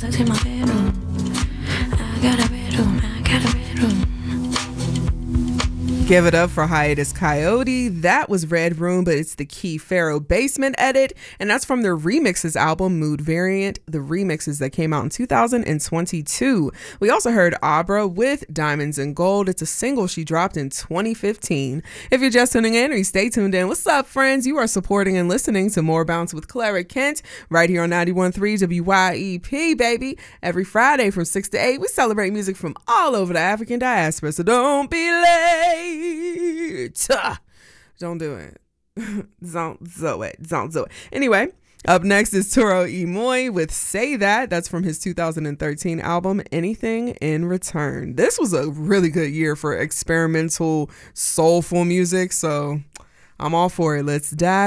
that's in my bedroom. I got a bedroom, I got a bedroom. Give it up for Hiatus Coyote. That was Red Room, but it's the Key Pharaoh Basement edit, and that's from their remixes album, Mood Variant, the remixes that came out in 2022. We also heard Abra with Diamonds and Gold. It's a single she dropped in 2015. If you're just tuning in, or you stay tuned in, what's up, friends? You are supporting and listening to More Bounce with Clara Kent right here on 91.3 WYEP, baby. Every Friday from 6 to 8, we celebrate music from all over the African diaspora, so don't be late. Don't do it. Don't do it. Anyway, up next is Toro Imoy with Say That. That's from his 2013 album, Anything in Return. This was a really good year for experimental, soulful music, so I'm all for it. Let's dive